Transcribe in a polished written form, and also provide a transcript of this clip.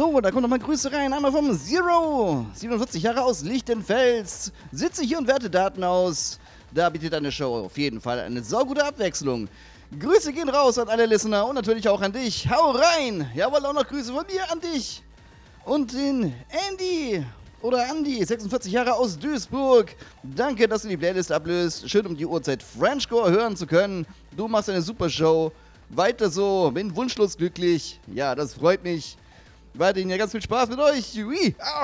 So, da kommen nochmal Grüße rein. Einmal vom Zero, 47 Jahre aus Lichtenfels. Sitze hier und werte Daten aus. Da bietet eine Show auf jeden Fall eine saugute Abwechslung. Grüße gehen raus an alle Listener und natürlich auch an dich. Hau rein! Jawohl, auch noch Grüße von mir an dich. Und den Andy oder Andy, 46 Jahre aus Duisburg. Danke, dass du die Playlist ablöst. Schön um die Uhrzeit Frenchcore hören zu können. Du machst eine super Show. Weiter so, bin wunschlos glücklich. Ja, das freut mich. Weiterhin ja ganz viel Spaß mit euch. Ui.